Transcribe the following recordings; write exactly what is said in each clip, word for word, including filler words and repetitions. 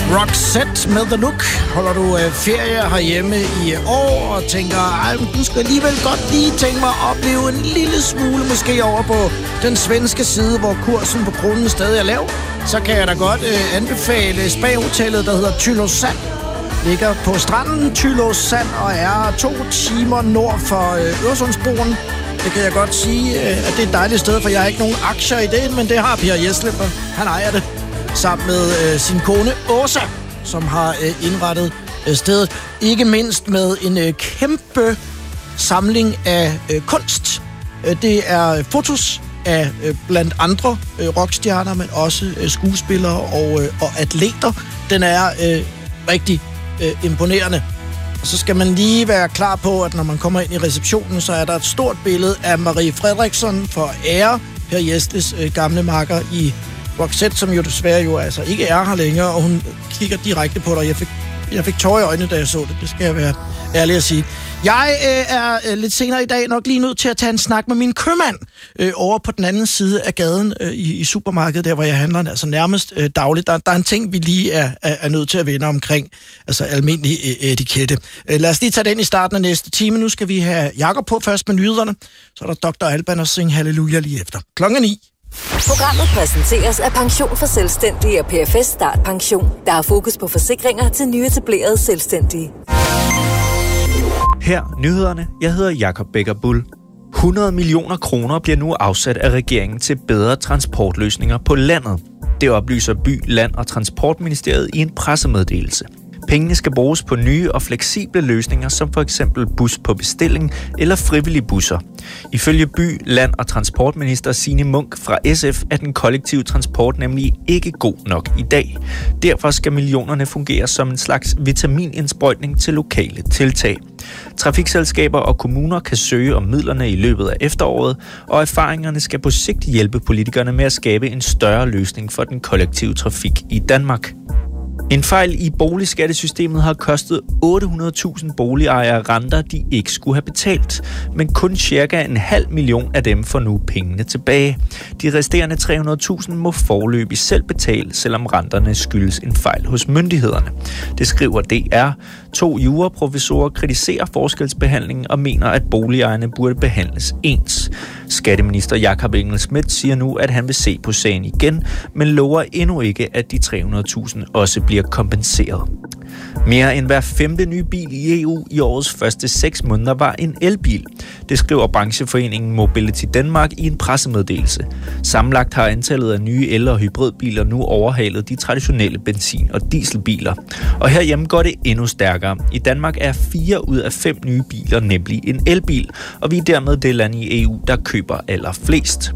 Roxette med The Look. Holder du øh, ferie herhjemme i år og tænker, ej, du skal alligevel godt lige tænke mig at opleve en lille smule måske over på den svenske side, hvor kursen på kronen stadig er lav, så kan jeg da godt øh, anbefale spa-hotellet, der hedder Tylösand. Ligger på stranden Tylösand og er to timer nord for øh, Øresundsbroen. Det kan jeg godt sige, øh, at det er et dejligt sted, for jeg har ikke nogen aktier i det, men det har Per Jesle, for han ejer det sammen med øh, sin kone Åsa, som har øh, indrettet øh, stedet. Ikke mindst med en øh, kæmpe samling af øh, kunst. Øh, det er fotos af øh, blandt andre øh, rockstjerner, men også øh, skuespillere og, øh, og atleter. Den er øh, rigtig øh, imponerende. Og så skal man lige være klar på, at når man kommer ind i receptionen, så er der et stort billede af Marie Fredriksson for ære, Per Jesles øh, gamle makker i Roxette, som jo desværre jo altså ikke er her længere, og hun kigger direkte på dig. Jeg fik, jeg fik tårer i øjnene, da jeg så det. Det skal jeg være ærlig at sige. Jeg øh, er øh, lidt senere i dag nok lige nødt til at tage en snak med min købmand øh, over på den anden side af gaden øh, i, i supermarkedet, der hvor jeg handler, altså nærmest øh, dagligt. Der, der er en ting, vi lige er, er, er nødt til at vende omkring, altså almindelig øh, etikette. Øh, lad os lige tage den i starten af næste time. Nu skal vi have Jakob på først med nyhederne. Så er der doktor Alban og Sing Halleluja lige efter. Klokken ni. Programmet præsenteres af Pension for Selvstændige og P F S Start Pension. Der er fokus på forsikringer til nyetablerede selvstændige. Her nyhederne. Jeg hedder Jakob Becker Bull. hundrede millioner kroner bliver nu afsat af regeringen til bedre transportløsninger på landet. Det oplyser By, Land og Transportministeriet i en pressemeddelelse. Pengene skal bruges på nye og fleksible løsninger, som for eksempel bus på bestilling eller frivillige busser. Ifølge By, Land og Transportminister Signe Munk fra S F er den kollektive transport nemlig ikke god nok i dag. Derfor skal millionerne fungere som en slags vitaminindsprøjtning til lokale tiltag. Trafikselskaber og kommuner kan søge om midlerne i løbet af efteråret, og erfaringerne skal på sigt hjælpe politikerne med at skabe en større løsning for den kollektive trafik i Danmark. En fejl i boligskattesystemet har kostet otte hundrede tusind boligejere renter, de ikke skulle have betalt. Men kun cirka en halv million af dem får nu pengene tilbage. De resterende tre hundrede tusind må foreløbig selv betale, selvom renterne skyldes en fejl hos myndighederne. Det skriver D R. To juraprofessorer kritiserer forskelsbehandlingen og mener, at boligejerne burde behandles ens. Skatteminister Jakob Engel-Schmidt siger nu, at han vil se på sagen igen, men lover endnu ikke, at de tre hundrede tusind også bliver kompenseret. Mere end hver femte nye bil i E U i årets første seks måneder var en elbil. Det skriver brancheforeningen Mobility Danmark i en pressemeddelelse. Sammenlagt har antallet af nye el- og hybridbiler nu overhalet de traditionelle benzin- og dieselbiler. Og herhjemme går det endnu stærkere. I Danmark er fire ud af fem nye biler nemlig en elbil, og vi er dermed det land i E U, der køber allerflest.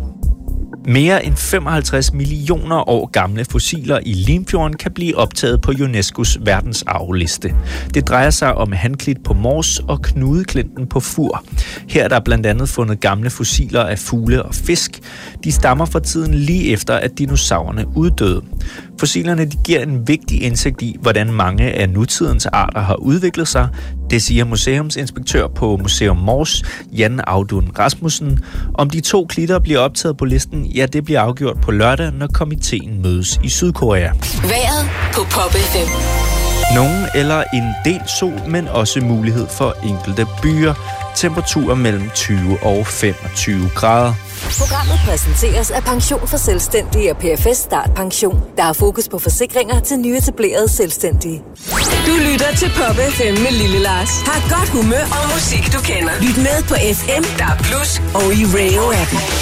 Mere end femoghalvtreds millioner år gamle fossiler i Limfjorden kan blive optaget på UNESCO's verdensarvliste. Det drejer sig om Hanklit på Mors og Knudeklinten på Fur. Her er der blandt andet fundet gamle fossiler af fugle og fisk. De stammer fra tiden lige efter, at dinosaurerne uddøde. Fossilerne de giver en vigtig indsigt i, hvordan mange af nutidens arter har udviklet sig. Det siger museumsinspektør på Museum Mors, Jan Audun Rasmussen. Om de to klitter bliver optaget på listen, ja, det bliver afgjort på lørdag, når komiteen mødes i Sydkorea. Vejret på Pop F M. Nogen eller en del sol, men også mulighed for enkelte byer. Temperaturer mellem tyve og femogtyve grader. Programmet præsenteres af Pension for Selvstændige og P F S Start Pension. Der er fokus på forsikringer til nyetablerede selvstændige. Du lytter til Pop F M med Lille Lars. Har godt humør og musik, du kender. Lyt med på F M, der er plus og i radio-appen.